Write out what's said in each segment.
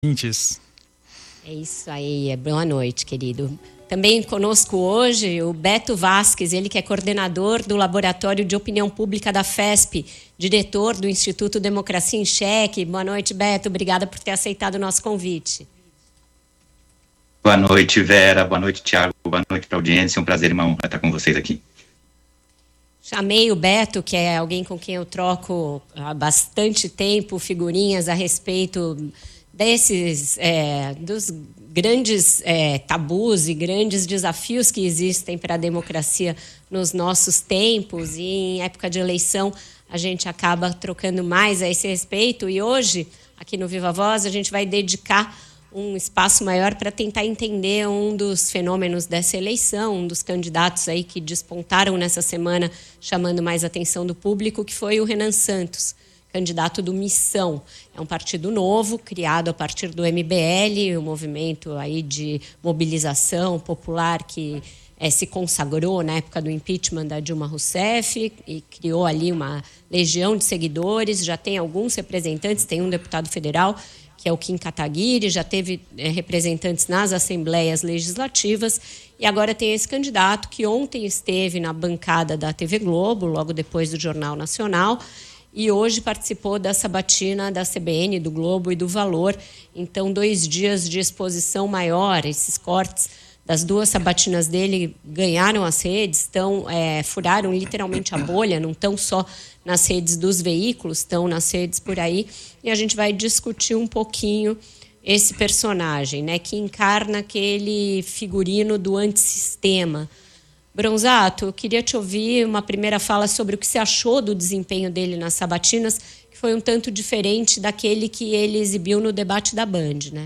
ouvintes. É isso aí, boa noite, querido. Também conosco hoje o Beto Vasques, ele que é coordenador do Laboratório de Opinião Pública da FESP, diretor do Instituto Democracia em Cheque. Boa noite, Beto, obrigada por ter aceitado o nosso convite. Boa noite, Vera, boa noite, Thiago, boa noite para a audiência, é um prazer e uma honra estar com vocês aqui. Chamei o Beto, que é alguém com quem eu troco há bastante tempo figurinhas a respeito desses, dos grandes tabus e grandes desafios que existem para a democracia nos nossos tempos, e em época de eleição a gente acaba trocando mais a esse respeito, e hoje, aqui no Viva Voz, a gente vai dedicar um espaço maior para tentar entender um dos fenômenos dessa eleição, um dos candidatos aí que despontaram nessa semana, chamando mais a atenção do público, que foi o Renan Santos, candidato do Missão. É um partido novo, criado a partir do MBL, um movimento aí de mobilização popular que se consagrou na época do impeachment da Dilma Rousseff e criou ali uma legião de seguidores, já tem alguns representantes, tem um deputado federal, que é o Kim Kataguiri, já teve representantes nas assembleias legislativas, e agora tem esse candidato que ontem esteve na bancada da TV Globo, logo depois do Jornal Nacional, e hoje participou da sabatina da CBN, do Globo e do Valor. Então, 2 dias de exposição maior, esses cortes das 2 sabatinas dele ganharam as redes, furaram literalmente a bolha, não estão só nas redes dos veículos, estão nas redes por aí, e a gente vai discutir um pouquinho esse personagem, né, que encarna aquele figurino do antissistema. Bronzato, eu queria te ouvir uma primeira fala sobre o que você achou do desempenho dele nas sabatinas, que foi um tanto diferente daquele que ele exibiu no debate da Band, né?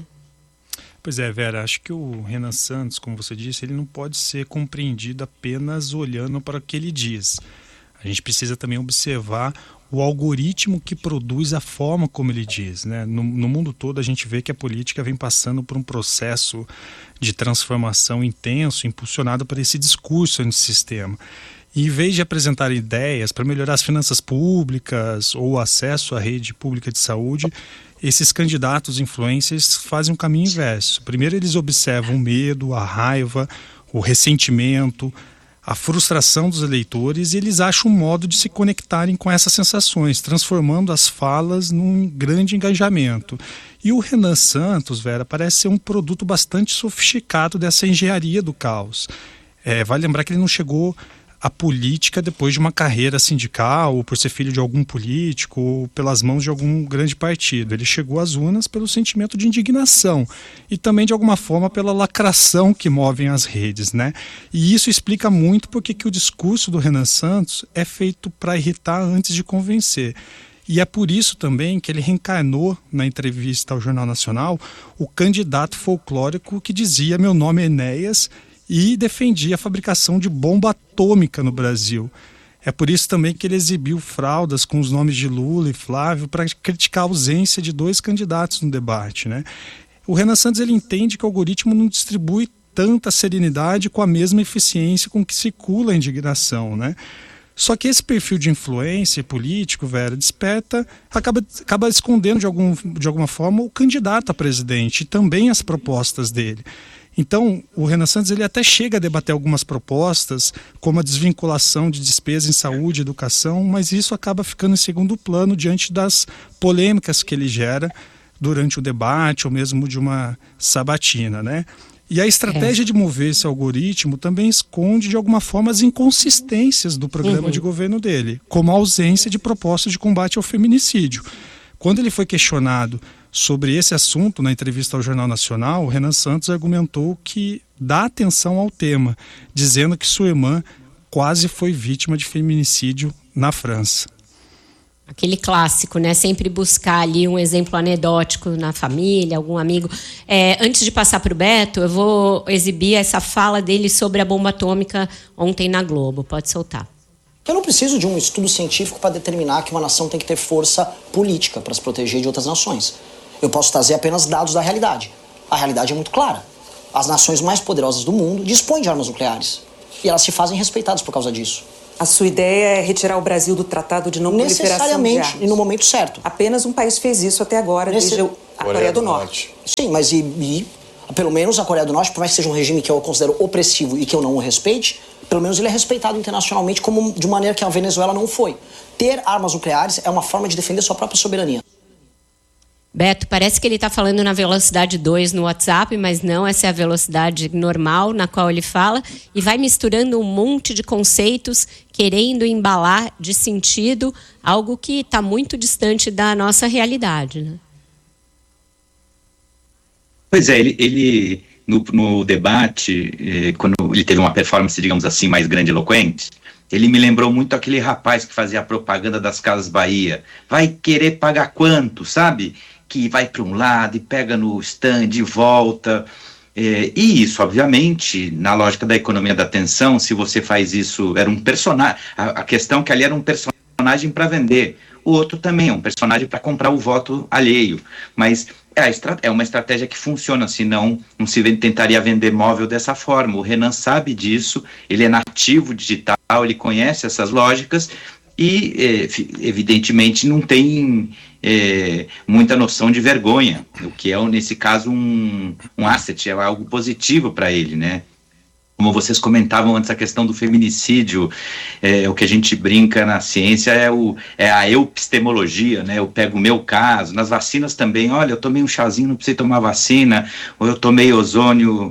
Pois é, Vera, acho que o Renan Santos, como você disse, ele não pode ser compreendido apenas olhando para o que ele diz. A gente precisa também observar o algoritmo que produz a forma como ele diz, né? No mundo todo a gente vê que a política vem passando por um processo de transformação intenso, impulsionado por esse discurso antissistema. E em vez de apresentar ideias para melhorar as finanças públicas ou o acesso à rede pública de saúde, esses candidatos influencers fazem um caminho inverso. Primeiro eles observam o medo, a raiva, o ressentimento, a frustração dos eleitores, e eles acham um modo de se conectarem com essas sensações, transformando as falas num grande engajamento. E o Renan Santos, Vera, parece ser um produto bastante sofisticado dessa engenharia do caos. Vale lembrar que ele não chegou à política depois de uma carreira sindical, ou por ser filho de algum político, ou pelas mãos de algum grande partido. Ele chegou às urnas pelo sentimento de indignação e também, de alguma forma, pela lacração que movem as redes, né? E isso explica muito porque que o discurso do Renan Santos é feito para irritar antes de convencer. E é por isso também que ele reencarnou na entrevista ao Jornal Nacional o candidato folclórico que dizia: meu nome é Enéas, e defendia a fabricação de bomba atômica no Brasil. É por isso também que ele exibiu fraldas com os nomes de Lula e Flávio para criticar a ausência de 2 candidatos no debate, né? O Renan Santos, ele entende que o algoritmo não distribui tanta serenidade com a mesma eficiência com que circula a indignação, né? Só que esse perfil de influência político, Vera, acaba escondendo de alguma forma o candidato a presidente e também as propostas dele. Então, o Renan Santos ele até chega a debater algumas propostas, como a desvinculação de despesas em saúde e educação, mas isso acaba ficando em segundo plano diante das polêmicas que ele gera durante o debate ou mesmo de uma sabatina, né? E a estratégia de mover esse algoritmo também esconde, de alguma forma, as inconsistências do programa de governo dele, como a ausência de propostas de combate ao feminicídio. Quando ele foi questionado sobre esse assunto na entrevista ao Jornal Nacional, o Renan Santos argumentou que dá atenção ao tema, dizendo que sua irmã quase foi vítima de feminicídio na França. Aquele clássico, né? Sempre buscar ali um exemplo anedótico na família, algum amigo. Antes de passar para o Beto, eu vou exibir essa fala dele sobre a bomba atômica ontem na Globo. Pode soltar. Eu não preciso de um estudo científico para determinar que uma nação tem que ter força política para se proteger de outras nações. Eu posso trazer apenas dados da realidade. A realidade é muito clara. As nações mais poderosas do mundo dispõem de armas nucleares. E elas se fazem respeitadas por causa disso. A sua ideia é retirar o Brasil do Tratado de Não Proliferação de Armas? Necessariamente, e no momento certo. Apenas um país fez isso até agora, A Coreia do Norte. Sim, mas pelo menos a Coreia do Norte, por mais que seja um regime que eu considero opressivo e que eu não o respeite, pelo menos ele é respeitado internacionalmente de maneira que a Venezuela não foi. Ter armas nucleares é uma forma de defender sua própria soberania. Beto, parece que ele está falando na velocidade 2 no WhatsApp, mas não, essa é a velocidade normal na qual ele fala, e vai misturando um monte de conceitos, querendo embalar de sentido algo que está muito distante da nossa realidade, né? Pois é, ele no debate, quando ele teve uma performance, digamos assim, mais grandiloquente, ele me lembrou muito aquele rapaz que fazia a propaganda das Casas Bahia. Vai querer pagar quanto, sabe? Que vai para um lado e pega no stand e volta. E isso, obviamente, na lógica da economia da atenção, se você faz isso, era um personagem. A questão é que ali era um personagem para vender. O outro também é um personagem para comprar o voto alheio. Mas é uma estratégia que funciona, senão não se tentaria vender móvel dessa forma. O Renan sabe disso, ele é nativo digital, ele conhece essas lógicas e, evidentemente, não tem muita noção de vergonha, o que é, nesse caso, um asset, é algo positivo para ele, né? Como vocês comentavam antes, a questão do feminicídio, o que a gente brinca na ciência é a epistemologia, né? Eu pego o meu caso, nas vacinas também, olha, eu tomei um chazinho, não precisei tomar vacina, ou eu tomei ozônio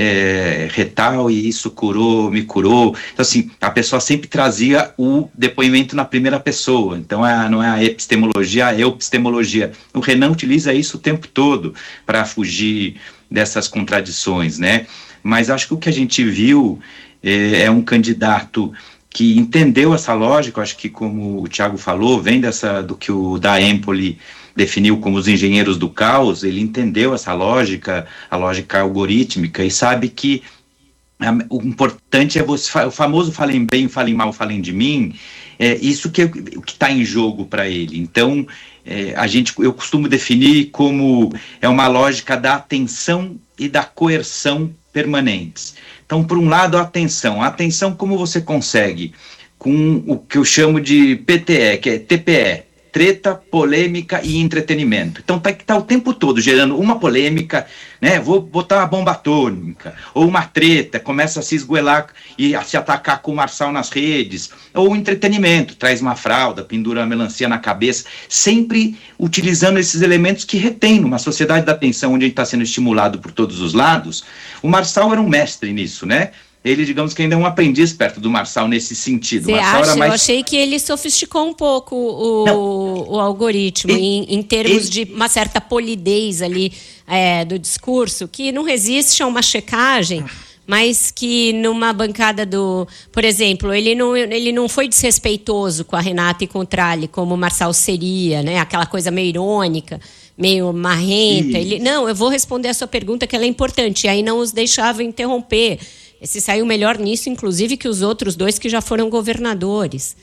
retal e isso me curou. Então, assim, a pessoa sempre trazia o depoimento na primeira pessoa, então não é a epistemologia, a epistemologia. O Renan utiliza isso o tempo todo para fugir dessas contradições, né? Mas acho que o que a gente viu é um candidato que entendeu essa lógica. Acho que, como o Thiago falou, vem do que o da Empoli definiu como os engenheiros do caos. Ele entendeu essa lógica, a lógica algorítmica, e sabe que o importante é o famoso falem bem, falem mal, falem de mim. Isso que está em jogo para ele. Então, eu costumo definir como uma lógica da atenção e da coerção permanentes. Então, por um lado, a atenção como você consegue, com o que eu chamo de PTE, que é TPE, treta, polêmica e entretenimento. Então tá o tempo todo gerando uma polêmica, né? Vou botar uma bomba atômica, ou uma treta, começa a se esgoelar e a se atacar com o Marçal nas redes, ou entretenimento, traz uma fralda, pendura uma melancia na cabeça, sempre utilizando esses elementos que retém numa sociedade da atenção onde a gente está sendo estimulado por todos os lados. O Marçal era um mestre nisso, né? Ele, digamos que ainda é um aprendiz perto do Marçal nesse sentido. Você acha? Eu achei que ele sofisticou um pouco o algoritmo, em termos de uma certa polidez ali do discurso, que não resiste a uma checagem, mas que numa bancada por exemplo, ele não foi desrespeitoso com a Renata e com o Tralli, como o Marçal seria, né? Aquela coisa meio irônica, meio marrenta. Eu vou responder a sua pergunta, que ela é importante, e aí não os deixava interromper. Esse saiu melhor nisso, inclusive, que os outros dois que já foram governadores.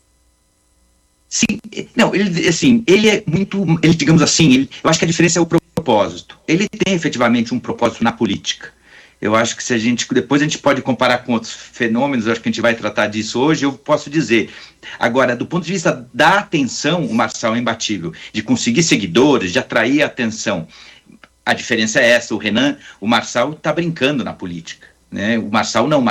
Sim, não, ele é muito, digamos assim, eu acho que a diferença é o propósito. Ele tem efetivamente um propósito na política. Eu acho que depois a gente pode comparar com outros fenômenos, eu acho que a gente vai tratar disso hoje, eu posso dizer. Agora, do ponto de vista da atenção, o Marçal é imbatível, de conseguir seguidores, de atrair a atenção. A diferença é essa, o Marçal está brincando na política. Né? O Marçal não,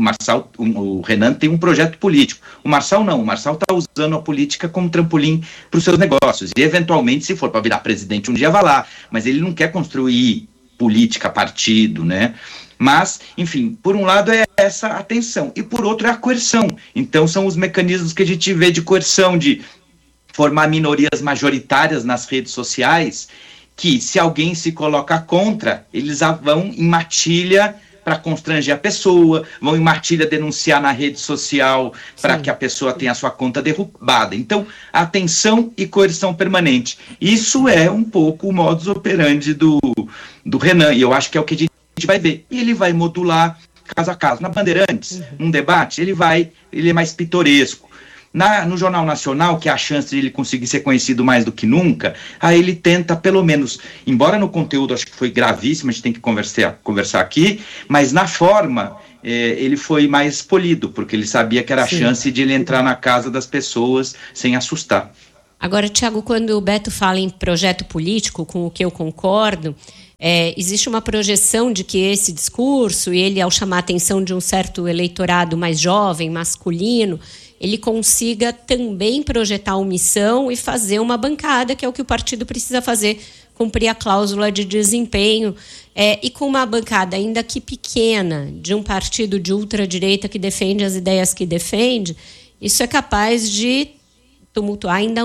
o Renan tem um projeto político. O Marçal não, o Marçal está usando a política como trampolim para os seus negócios. E, eventualmente, se for para virar presidente um dia, vai lá. Mas ele não quer construir política, partido, né? Mas, enfim, por um lado é essa atenção, e por outro é a coerção. Então, são os mecanismos que a gente vê de coerção, de formar minorias majoritárias nas redes sociais, que, se alguém se coloca contra, eles vão em matilha para constranger a pessoa, vão em matilha denunciar na rede social para que a pessoa tenha a sua conta derrubada. Então, atenção e coerção permanente. Isso é um pouco o modus operandi do Renan, e eu acho que é o que a gente vai ver. E ele vai modular caso a caso. Na Bandeirantes, num debate, ele é mais pitoresco. No Jornal Nacional, que é a chance de ele conseguir ser conhecido mais do que nunca, aí ele tenta, pelo menos, embora no conteúdo acho que foi gravíssimo, a gente tem que conversar aqui, mas na forma ele foi mais polido, porque ele sabia que era a chance de ele entrar na casa das pessoas sem assustar. Agora, Tiago, quando o Beto fala em projeto político, com o que eu concordo, existe uma projeção de que esse discurso, ele, ao chamar a atenção de um certo eleitorado mais jovem, masculino, ele consiga também projetar omissão e fazer uma bancada, que é o que o partido precisa fazer, cumprir a cláusula de desempenho. E com uma bancada, ainda que pequena, de um partido de ultradireita que defende as ideias que defende, isso é capaz de tumultuar ainda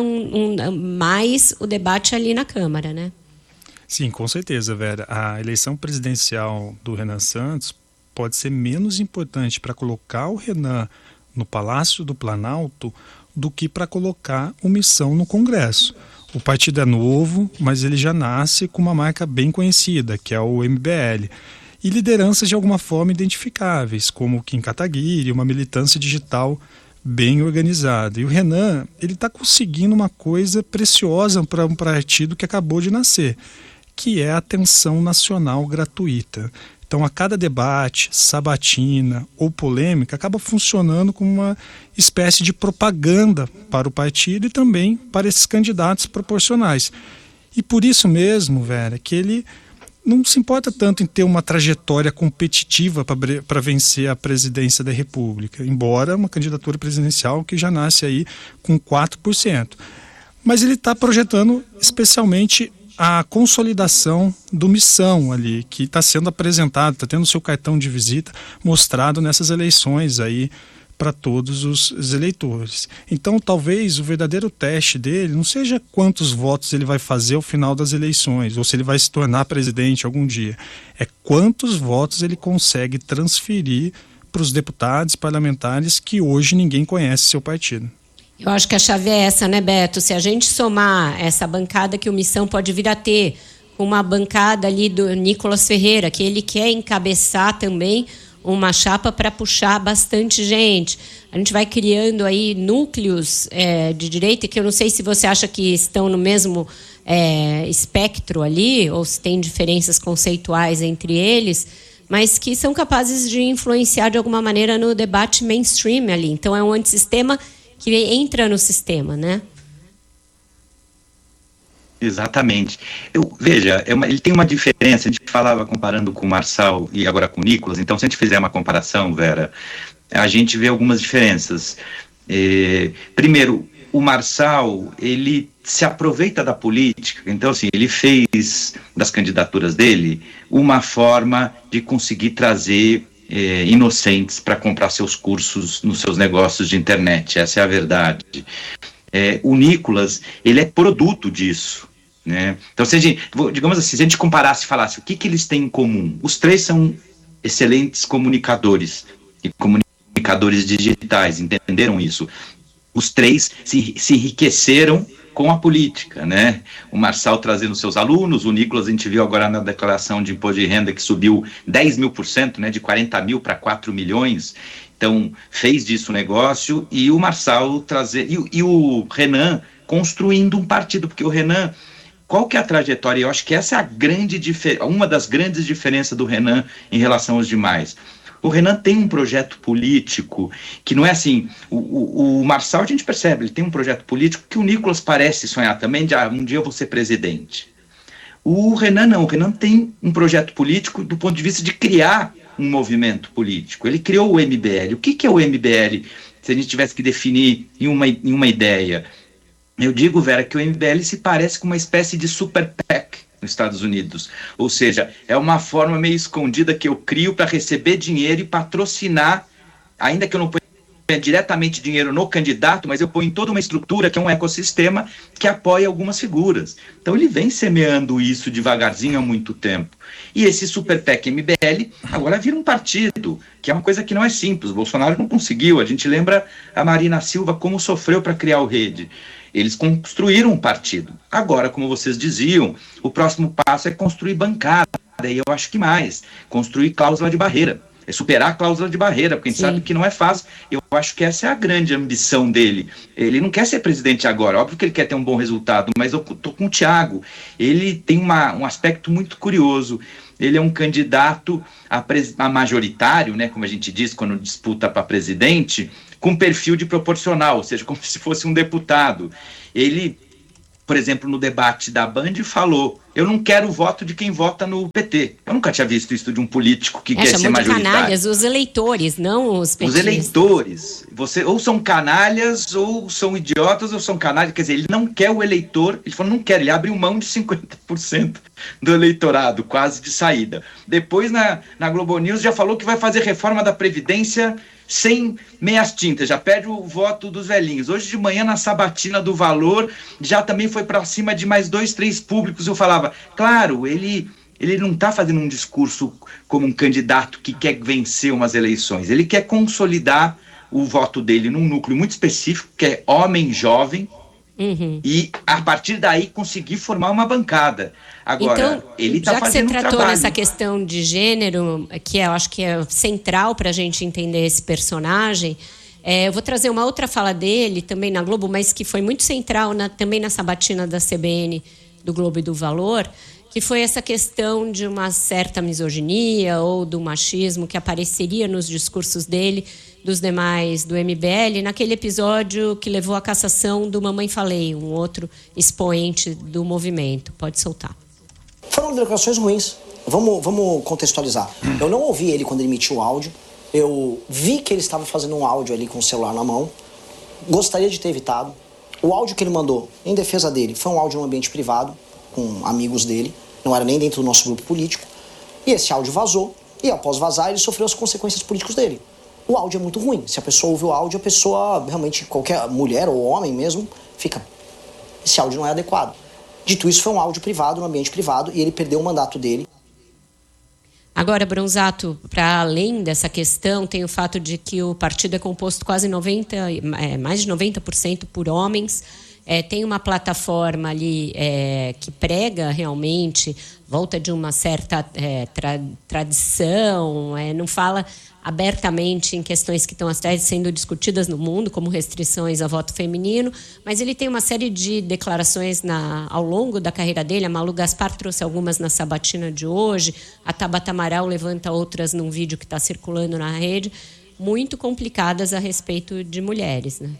mais o debate ali na Câmara, né? Sim, com certeza, Vera. A eleição presidencial do Renan Santos pode ser menos importante para colocar o Renan no Palácio do Planalto do que para colocar omissão no Congresso. O partido é novo, mas ele já nasce com uma marca bem conhecida, que é o MBL. E lideranças de alguma forma identificáveis, como o Kim Kataguiri, uma militância digital bem organizada. E o Renan, ele está conseguindo uma coisa preciosa para um partido que acabou de nascer, que é a atenção nacional gratuita. Então, a cada debate, sabatina ou polêmica, acaba funcionando como uma espécie de propaganda para o partido e também para esses candidatos proporcionais. E por isso mesmo, Vera, que ele não se importa tanto em ter uma trajetória competitiva para vencer a presidência da República, embora uma candidatura presidencial que já nasce aí com 4%. Mas ele está projetando especialmente a consolidação do Missão ali, que está sendo apresentado, está tendo seu cartão de visita mostrado nessas eleições aí para todos os eleitores. Então, talvez o verdadeiro teste dele não seja quantos votos ele vai fazer ao final das eleições, ou se ele vai se tornar presidente algum dia. É quantos votos ele consegue transferir para os deputados parlamentares que hoje ninguém conhece seu partido. Eu acho que a chave é essa, né, Beto? Se a gente somar essa bancada que o Missão pode vir a ter, com uma bancada ali do Nicolas Ferreira, que ele quer encabeçar também uma chapa para puxar bastante gente. A gente vai criando aí núcleos de direita, que eu não sei se você acha que estão no mesmo espectro ali, ou se tem diferenças conceituais entre eles, mas que são capazes de influenciar de alguma maneira no debate mainstream ali. Então, é um antissistema que entra no sistema, né? Exatamente. Veja, ele tem uma diferença, a gente falava comparando com o Marçal e agora com o Nicolas, então se a gente fizer uma comparação, Vera, a gente vê algumas diferenças. Primeiro, o Marçal, ele se aproveita da política, então assim, ele fez das candidaturas dele uma forma de conseguir trazer inocentes para comprar seus cursos nos seus negócios de internet, essa é a verdade. O Nicolas, ele é produto disso, né? Então, digamos assim, se a gente comparasse e falasse o que eles têm em comum, os três são excelentes comunicadores e comunicadores digitais, entenderam isso? Os três se enriqueceram com a política, né? O Marçal trazendo seus alunos, o Nicolas, a gente viu agora na declaração de imposto de renda que subiu 10 mil%, né? De 40 mil para 4 milhões, então fez disso um negócio, e o Marçal trazer, e o Renan construindo um partido, porque o Renan, qual que é a trajetória? Eu acho que essa é uma das grandes diferenças do Renan em relação aos demais. O Renan tem um projeto político que não é assim, o Marçal a gente percebe, ele tem um projeto político que o Nicolas parece sonhar também, de um dia eu vou ser presidente. O Renan não, o Renan tem um projeto político do ponto de vista de criar um movimento político. Ele criou o MBL. O que é o MBL? Se a gente tivesse que definir em uma ideia, eu digo, Vera, que o MBL se parece com uma espécie de super PAC nos Estados Unidos, ou seja, é uma forma meio escondida que eu crio para receber dinheiro e patrocinar, ainda que eu não ponha diretamente dinheiro no candidato, mas eu ponho em toda uma estrutura que é um ecossistema que apoia algumas figuras. Então ele vem semeando isso devagarzinho há muito tempo. E esse Super PAC MBL agora vira um partido, que é uma coisa que não é simples. O Bolsonaro não conseguiu. A gente lembra a Marina Silva como sofreu para criar o Rede. Eles construíram um partido. Agora, como vocês diziam, o próximo passo é construir bancada, e eu acho que mais, construir cláusula de barreira, superar a cláusula de barreira, porque a gente sabe que não é fácil. Eu acho que essa é a grande ambição dele. Ele não quer ser presidente agora, óbvio que ele quer ter um bom resultado, mas eu estou com o Thiago. Ele tem um aspecto muito curioso. Ele é um candidato a majoritário, né, como a gente diz quando disputa para presidente, com perfil de proporcional, ou seja, como se fosse um deputado. Ele, por exemplo, no debate da Band falou: eu não quero o voto de quem vota no PT. Eu nunca tinha visto isso de um político que quer ser majoritário. Chamou de canalhas os eleitores, não os petistas. Os eleitores. Ou são canalhas, ou são idiotas, ou são canalhas. Quer dizer, ele não quer o eleitor, ele falou, não quer, ele abriu mão de 50% do eleitorado, quase de saída. Depois, na Globo News, já falou que vai fazer reforma da Previdência sem meias tintas, já perde o voto dos velhinhos. Hoje de manhã, na sabatina do Valor, já também foi para cima de mais 2, 3 públicos. Eu falava, claro, ele não está fazendo um discurso como um candidato que quer vencer umas eleições. Ele quer consolidar o voto dele num núcleo muito específico, que é homem jovem, e a partir daí conseguir formar uma bancada. Agora, então, ele está fazendo um trabalho. Já que você tratou nessa questão de gênero, que eu acho que é central para a gente entender esse personagem, eu vou trazer uma outra fala dele, também na Globo, mas que foi muito central também na sabatina da CBN, do Globo e do Valor, que foi essa questão de uma certa misoginia ou do machismo que apareceria nos discursos dele, dos demais do MBL, naquele episódio que levou à cassação do Mamãe Falei, um outro expoente do movimento. Pode soltar. Foram declarações ruins. Vamos contextualizar. Eu não ouvi ele quando ele emitiu o áudio. Eu vi que ele estava fazendo um áudio ali com o celular na mão. Gostaria de ter evitado. O áudio que ele mandou, em defesa dele, foi um áudio num ambiente privado, com amigos dele. Não era nem dentro do nosso grupo político. E esse áudio vazou. E após vazar, ele sofreu as consequências políticas dele. O áudio é muito ruim. Se a pessoa ouve o áudio, a pessoa, realmente, qualquer mulher ou homem mesmo, fica... Esse áudio não é adequado. Dito isso, foi um áudio privado, no ambiente privado, e ele perdeu o mandato dele. Agora, Bronzato, para além dessa questão, tem o fato de que o partido é composto quase mais de 90% por homens. Tem uma plataforma ali que prega realmente, volta de uma certa tradição, não fala abertamente em questões que estão até sendo discutidas no mundo, como restrições ao voto feminino, mas ele tem uma série de declarações ao longo da carreira dele. A Malu Gaspar trouxe algumas na sabatina de hoje, a Tabata Amaral levanta outras num vídeo que está circulando na rede, muito complicadas a respeito de mulheres, né?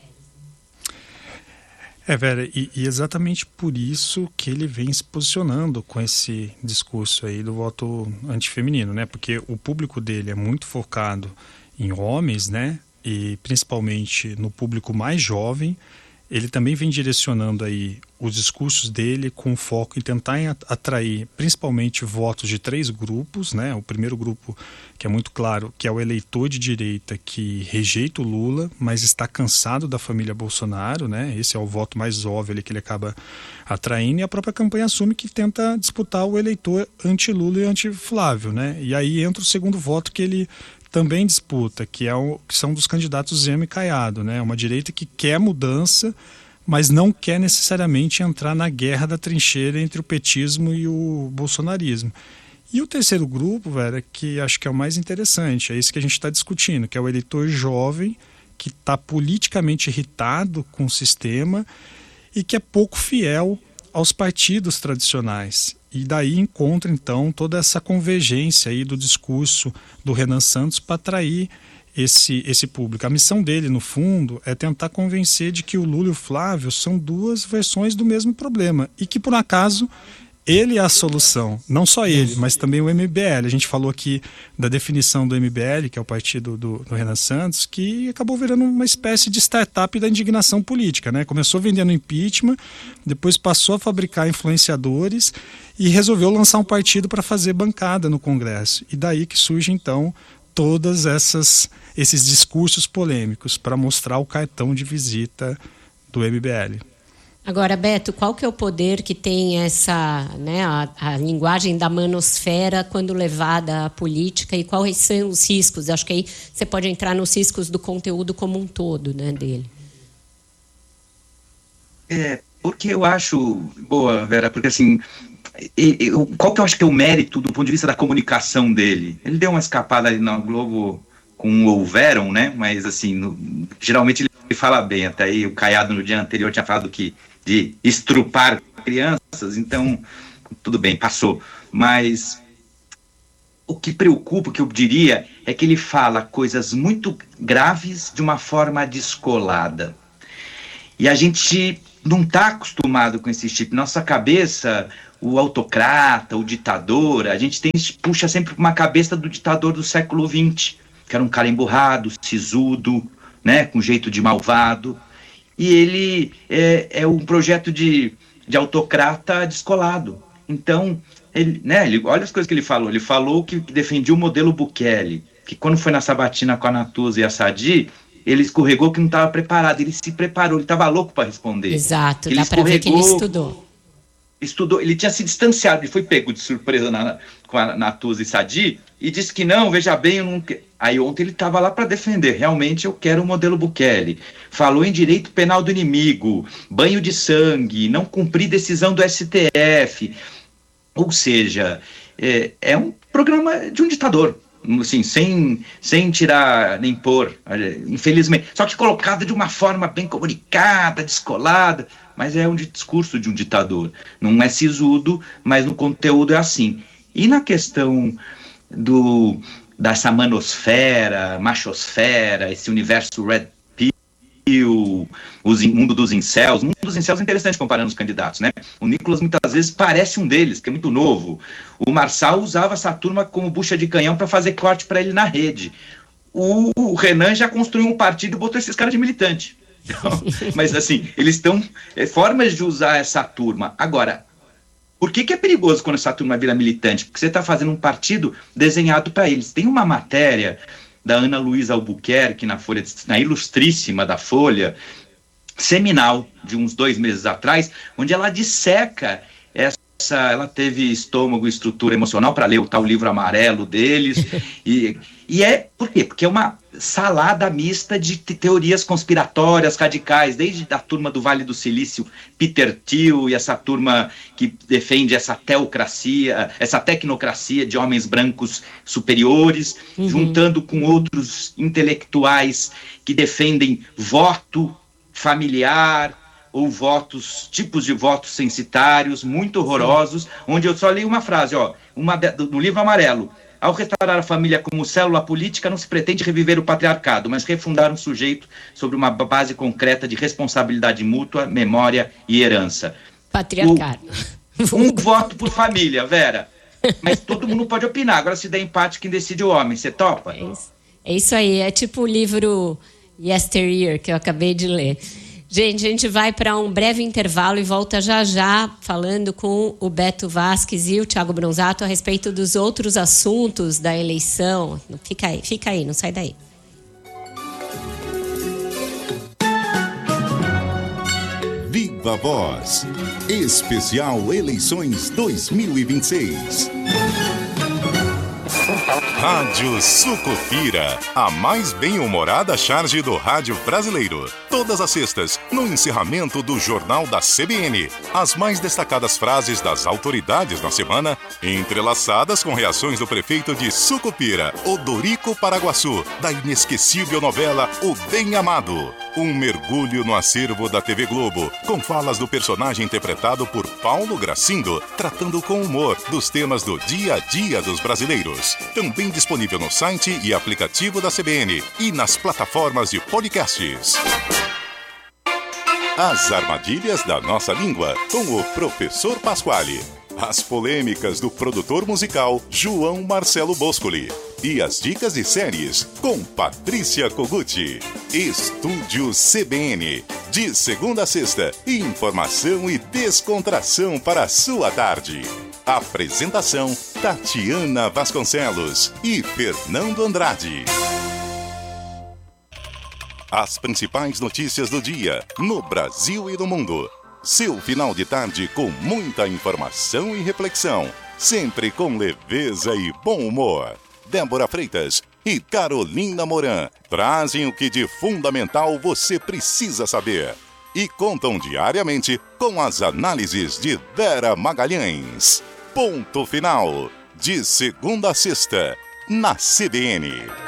Vera, e exatamente por isso que ele vem se posicionando com esse discurso aí do voto antifeminino, né? Porque o público dele é muito focado em homens, né? E principalmente no público mais jovem. Ele também vem direcionando aí os discursos dele com foco em tentar atrair principalmente votos de 3 grupos, né? O primeiro grupo, que é muito claro, que é o eleitor de direita que rejeita o Lula, mas está cansado da família Bolsonaro, né? Esse é o voto mais óbvio ali que ele acaba atraindo, e a própria campanha assume que tenta disputar o eleitor anti-Lula e anti-Flávio, né? E aí entra o segundo voto que ele também disputa, que são dos candidatos Zema e Caiado, né? Uma direita que quer mudança, mas não quer necessariamente entrar na guerra da trincheira entre o petismo e o bolsonarismo. E o terceiro grupo, Vera, que acho que é o mais interessante, é isso que a gente está discutindo, que é o eleitor jovem, que está politicamente irritado com o sistema e que é pouco fiel aos partidos tradicionais. E daí encontra, então, toda essa convergência aí do discurso do Renan Santos para atrair esse público. A missão dele, no fundo, é tentar convencer de que o Lula e o Flávio são 2 versões do mesmo problema e que, por acaso, ele é a solução. Não só ele, mas também o MBL. A gente falou aqui da definição do MBL, que é o partido do Renan Santos, que acabou virando uma espécie de startup da indignação política, né? Começou vendendo impeachment, depois passou a fabricar influenciadores e resolveu lançar um partido para fazer bancada no Congresso. E daí que surge, então, todos esses discursos polêmicos para mostrar o cartão de visita do MBL. Agora, Beto, qual que é o poder que tem essa, né, a linguagem da manosfera quando levada à política, e quais são os riscos? Acho que aí você pode entrar nos riscos do conteúdo como um todo, né, dele. Porque eu acho, boa, Vera, porque assim, qual que eu acho que é o mérito do ponto de vista da comunicação dele? Ele deu uma escapada ali na Globo com houveram, né? Mas assim, geralmente ele fala bem. Até aí o Caiado no dia anterior tinha falado de estrupar crianças, então tudo bem, passou. Mas o que preocupa, o que eu diria, é que ele fala coisas muito graves de uma forma descolada. E a gente não está acostumado com esse tipo. Nossa cabeça, o autocrata, o ditador, a gente puxa sempre uma cabeça do ditador do século XX, que era um cara emburrado, sisudo, né, com jeito de malvado. E ele é um projeto de autocrata descolado. Então, olha as coisas que ele falou. Ele falou que defendia o modelo Bukele, que quando foi na sabatina com a Natuza e a Sadi, ele escorregou que não estava preparado. Ele se preparou, ele estava louco para responder. Exato, dá para ver que ele estudou, ele tinha se distanciado, ele foi pego de surpresa com a Natuza e Sadi e disse que não, veja bem, eu não. Aí ontem ele estava lá para defender, realmente eu quero o modelo Bukele. Falou em direito penal do inimigo, banho de sangue, não cumprir decisão do STF. Ou seja, é um programa de um ditador, assim, sem tirar nem pôr, infelizmente. Só que colocado de uma forma bem comunicada, descolada, mas é um discurso de um ditador. Não é sisudo, mas no conteúdo é assim. E na questão dessa manosfera, machosfera, esse universo red pill, o mundo dos incels. O mundo dos incels é interessante comparando os candidatos, né? O Nicolas muitas vezes parece um deles, que é muito novo. O Marçal usava essa turma como bucha de canhão para fazer corte para ele na rede. O Renan já construiu um partido e botou esses caras de militante. Então, mas assim, eles estão... formas de usar essa turma. Agora, por que é perigoso quando essa turma vira militante? Porque você está fazendo um partido desenhado para eles. Tem uma matéria da Ana Luísa Albuquerque na Ilustríssima da Folha, seminal, de uns 2 meses atrás, onde ela disseca ela teve estômago e estrutura emocional para ler o tal livro amarelo deles, e por quê? Porque é uma salada mista de teorias conspiratórias radicais, desde a turma do Vale do Silício, Peter Thiel, e essa turma que defende essa teocracia, essa tecnocracia de homens brancos superiores, juntando com outros intelectuais que defendem voto familiar, ou tipos de votos censitários muito horrorosos, onde eu só li uma frase, no livro amarelo: ao restaurar a família como célula política, não se pretende reviver o patriarcado, mas refundar um sujeito sobre uma base concreta de responsabilidade mútua, memória e herança. Patriarcado. Um voto por família, Vera. Mas todo mundo pode opinar. Agora, se der empate, quem decide é o homem. Você topa? É isso aí. É tipo o livro Yesteryear, que eu acabei de ler. Gente, a gente vai para um breve intervalo e volta já falando com o Beto Vasques e o Thiago Bronzato a respeito dos outros assuntos da eleição. Fica aí, não sai daí. Viva Voz, especial Eleições 2026. Rádio Sucupira, a mais bem-humorada charge do rádio brasileiro. Todas as sextas, no encerramento do Jornal da CBN. As mais destacadas frases das autoridades na semana, entrelaçadas com reações do prefeito de Sucupira, Odorico Paraguaçu, da inesquecível novela O Bem Amado. Um mergulho no acervo da TV Globo, com falas do personagem interpretado por Paulo Gracindo, tratando com humor dos temas do dia a dia dos brasileiros. Também disponível no site e aplicativo da CBN e nas plataformas de podcasts. As armadilhas da nossa língua, com o professor Pasquale. As polêmicas do produtor musical João Marcelo Boscoli. E as dicas de séries com Patrícia Koguchi. Estúdio CBN. De segunda a sexta, informação e descontração para a sua tarde. Apresentação: Tatiana Vasconcelos e Fernando Andrade. As principais notícias do dia, no Brasil e no mundo. Seu final de tarde com muita informação e reflexão, sempre com leveza e bom humor. Débora Freitas e Carolina Moran trazem o que de fundamental você precisa saber e contam diariamente com as análises de Vera Magalhães. Ponto final, de segunda a sexta, na CBN.